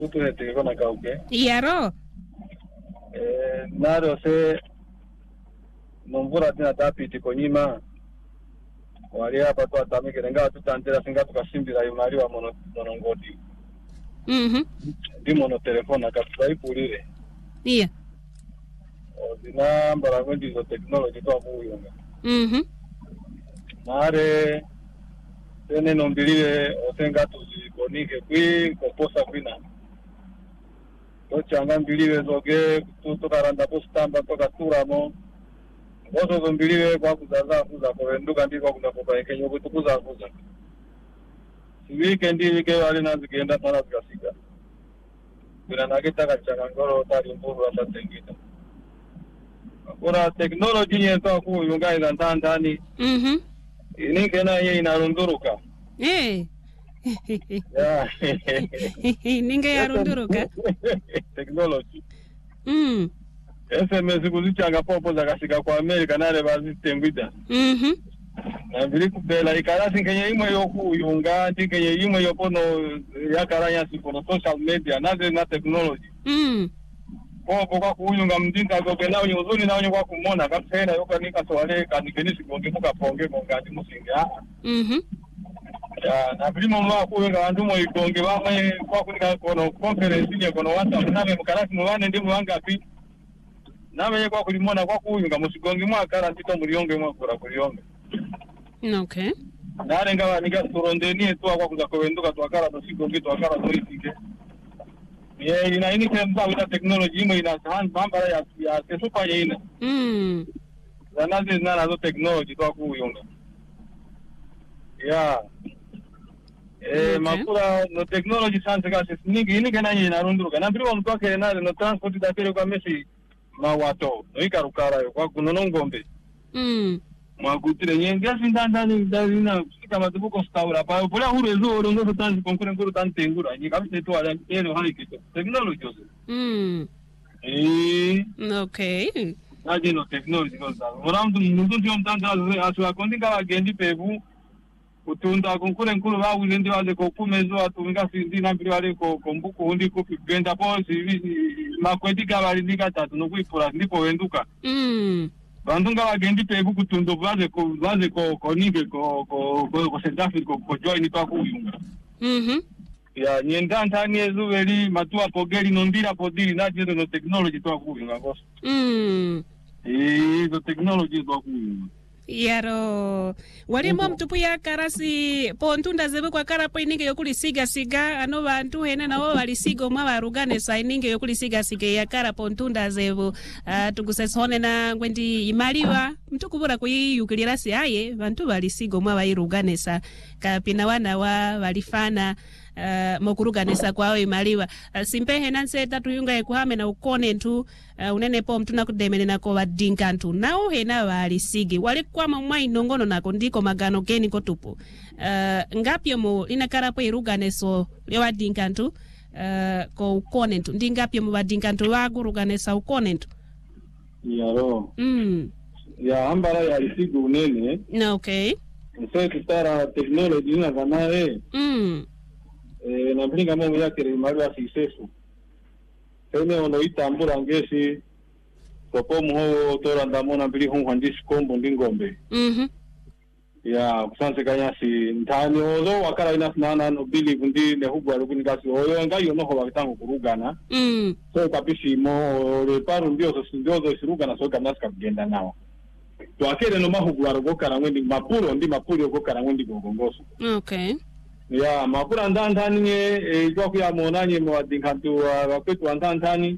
Kutu telefona kauke. Yaro. Naro se nombura tina tapi tikonyima. Wali hapa tu atamike nga tutantera singa tukashimbira yumari wa monongoti. Ndi mono telefona kapsaipulire. Iya. Dina mbaragondi zo technology to abuyonga. Mare tene nombilire otenga tuzikonike kwi koposa kwina. Tochanga mbiliwe zoge tutokaranda postamba toka turamo. Ngozo zombiliwe kwa kuzaza kuza kovenduka ndiko kunapoka ekenyo kutukuza kuza. Weekend wike wale nazigenda sana zikasika. Kuna nageta kachangangoro tari mburu asa tengita. Kuna technology yeto ku yunga ila ndani. Ini kena ye inarunduruka. Yeah. Ninga yarunduruka. Technology. SMS kuzichanga popo za kasika kwa America nale bazitengwita. Na vile kubela ikarasi kenye imwe yoku yunga kenye imwe yopono yakaranya sipono social media naze na technology. Popo kwa kuyunga mdinga gobela uzuni na kwa kumona kapena yoka nika swale kanikenisi bonge muka ponge monga musinga. Ya na primo mwa kuwenga wandu mo ikonge bamwe kwa kunika kono conference nye kono WhatsApp nabe mukarasi mwane ndi mwanga pi nabe kwa kulimona kwa kuyunga musigonge mwa karantito mulionge mwa kura kulionge. Okay. Nare ngawa nika turondeni tu kwa kuza kowenduka twakara dosigonge twakara doitike. Ye ina ini kemba wita technology mo ina hand bambara ya super ina. Zanazi nana zo technology to kuyunga. Ya. Makura no technology sanse kasi ningi ini kana yina runduruka na biro mtu akere nale no transport da kere kwa mesi mawato no ikarukara yo kwa kunono ngombe magutire nyenga sindandani dalina kama tubuko staura pa pula hurezo rongo tanzi konkure nguru tantengura ni kabise to ala eno haikito technology ozo okay aje no technology koza oramdu mundu ndio mtanda asu akondinga wagendi pevu utunda konkure nguru ba uzendi waze ko kumezo atunga sindi na mbiri wale ko kombuko hundi ko pigenda posi makwedika bali ndikatatu no kuipura ndipo wenduka bandunga wagendi pebu kutundo baze ko nige ko South ko join pa kuyunga ya nyenda ntani ezuveli matua pogeli nondira podiri na jero no technology to kuyunga goso the technology to kuyunga yaro walimo mtupu ya karasi pontunda zebe kwa karapo ininge yokuli siga ano bantu hena nawo balisiga omwa barugane sa ininge yokuli siga ya karapo ntunda zebu tugusesone na ngwendi imaliwa mtukubura kuyiyukilira si aye bantu balisiga omwa bayirugane sa kapina wana wa balifana mokuruganisa kwao imaliwa simpehe nanse tatu yunga ekuhame na ukone ntu unene po mtu nakudemene nako badinka ntu nao hena walisigi walikuwa mamwa inongono nako ndiko magano geni kotupu ngapyo mu inakarapo iruganeso yawadinka ntu ko ukone ntu ndingapyo mu badinka ntu waguruganesa ukone ntu yaro ya ambara ya lisigi unene okay nse kitara technology na ganae na bringa mo yake mali asisefu ene ono itambura ngesi popo muho tora ndamona bili hundisi kombo ndingombe ya kusanse kanyasi ntani ozo wakara ina no bili kundi ne hubwa lukuni kasi oyo ngayo no ho bakitango kurugana so kapishi mo le paru ndio sirugana so kamaska kugenda nawo to akere no mahubwa rogokara ngwendi mapuro ndi mapuro gokara ngwendi gogongoso okay ya makura ndandani ejwa kuya monanye mwadinkantu wakwetu ndandani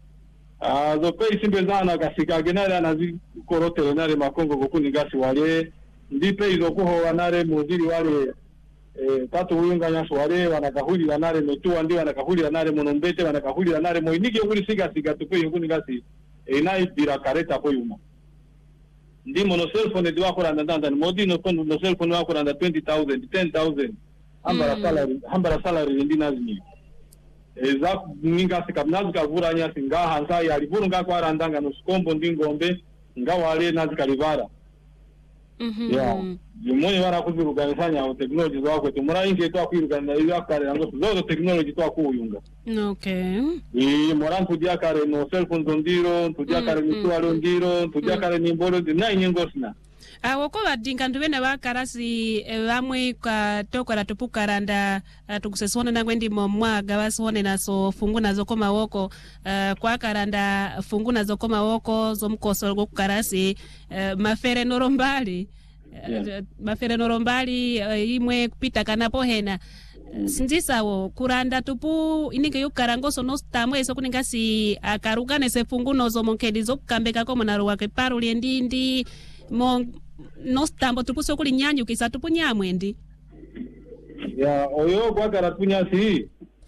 zo pei simbe zana kasika genera nazi korote nare makongo gokuni gasi wale ndipe izo kuho wanare mudiri wale tatu uyunga nyaso wale wanakahuli wanare metu ndi wanakahuli wanare monombete wanakahuli wanare moinike yuri siga tupe yunguni gasi nai bira kareta koyuma ndi mono cell phone diwa kora ndandani modi no kondo no cell phone wako randa 20,000 10,000 hambara salary ndi nazini za ninga sikabnazi kavura nya singa hansa ya liburu nga kwa randanga no skombo ndi ngombe nga wale nazi kalivara ya jumoni wana kuziruganisanya o technology zako tumura inge to kwirugana iyo kare ngo zo technology to kuyunga. Okay. Moran tudia kare no cell phone ndiro tudia kare mitwalo ndiro tudia kare nimbolo na nyingosna. Woko badinga ndubene bakarasi bamwe ka tokora tupukaranda tukusesone nangwendi momwaga basone naso funguna zokoma woko kwa karanda funguna zokoma woko zomkoso gokukarasi mafere norombali mafere norombali imwe kupita kanapo hena sinzisawo kuranda tupu ininge yukarangoso no stamwe so kuningasi akarugane se funguno zo monkedi zo kambeka ko monaruwa ke paruli ndindi no stambo tupu so kuli nyanyu kisa tupu nyamwendi ya oyo kwa karatunya si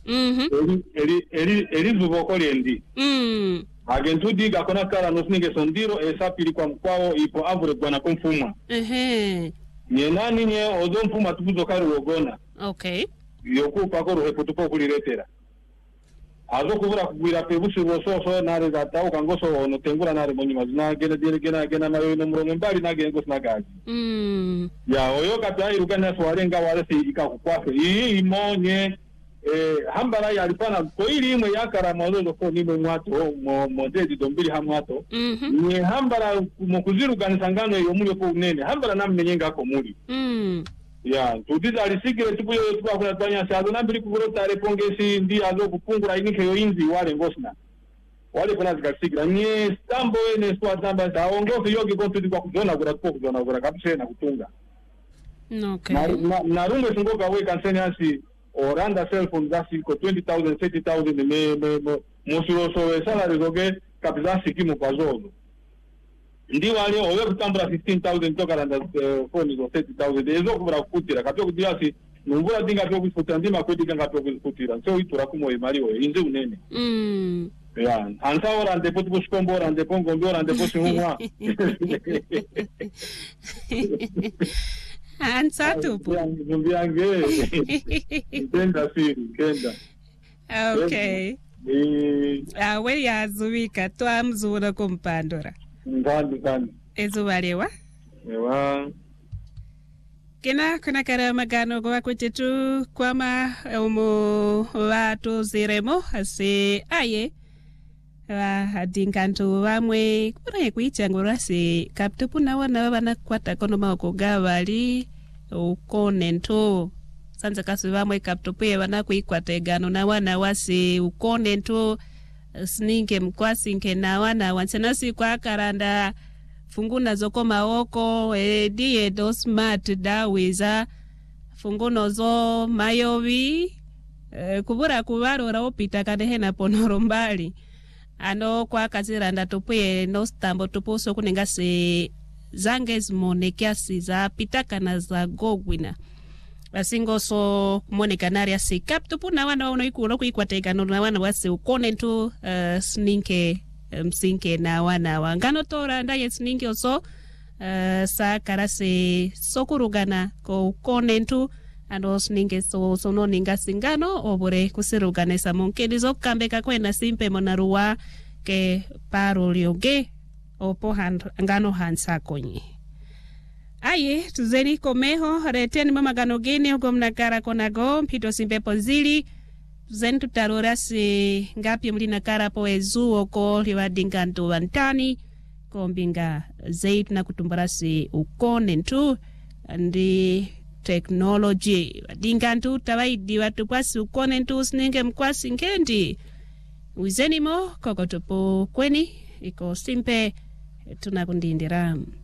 eri zuboko lendi agentu diga kona kara no singe sondiro esapiri kwa mkwao ipo avure bwana kumfuma nye nani nye ozo mfuma tupuzo kari wogona. Okay. Yoku pakoro heputupo kuliretera azo kuvura kugwira pebusi rososo nare zatao kangoso ono tengura nare monyi mazina gena mayo no murongo mbali nage ngosi nagaji ya oyo kapya irukana swarenga wale se ikakukwafe iyi imonye hambara yalipana ko iri imwe yakara mozo ko nimwe mwato modezi dombili hamwato ni hambara mukuzirukanisa ngano yo mulyo ko unene hambara nammenyenga ko muri ya tudiza alisikire tubuyo tukakuna twanya sazo nambiri kugurota repongesi ndi azo kupungura inike yo inzi wale ngosna wale kuna zikasikira ni stambo ene swa tamba sa ongofe yogi kontu kwa kuzona gura kapse na kutunga. Okay. Na rumwe singoka we kanseni asi oranda cell phone zasi ko 20,000 30,000 me musuro so salary zoge kapza sikimu kwa zozo ndi wale owe kutambura 15,000 toka randa phone zo 30,000 ezo kubura kutira kapyo kudiasi numbura dinga pyo kufuta ndima kwedi kanga pyo kutira so itura kumo imariwe inze unene ya ansa ora ndepo tukushkombora ndepo ngombora ndepo sinumwa ansa tupu ngumbiange kenda siri kenda. Okay. We yazubika twamzura kumpandura Ngandi. Ezubalewa? Ewa. Kena kuna kara magano kwa kwetu kwama watu ziremo hasi aye wa dinkantu wamwe kuna kuichangura si kaptupu na wana kwata kono mako gawali ukonento sanza kasu wamwe kaptupu ya wana kuikwata egano na wana wasi ukonento sninke mkwasinke na wana wansenasi kwa karanda funguna zoko maoko die do smart dawiza funguno zo mayovi kubura kubarora opita kadehe na ponoro mbali ano kwa kaziranda tupuye no stambo tupuso kunengase zange zimonekiasi za pitaka na za gogwina basingo so kumonekanaria si kaptupu na wana ono ikulo kuikwategano na wana wase ukonentu sninke msinke na wana wangano tora ndaye sninke oso sa karase sokurugana ko ukonentu ano sninke so sono ninga singano obure kusirugane sa monkedi zo kambeka kwena simpe monaruwa ke paro lioge opo ngano hansa konye. Aye, tuzeni komeho, reteni mamagano geni ugo mnakara konago, mpito simpepo zili, tuzeni tutarurasi ngapi mlina kara po ezu oko liwa dingantu wantani, kombinga zaidi na kutumbarasi ukone ntu, ndi technology. Dingantu tawaidi watupasi ukone ntu sinenge mkwasi ngendi. Uzeni mo, kokotopo kweni, iko simpe, tunakundindiramu.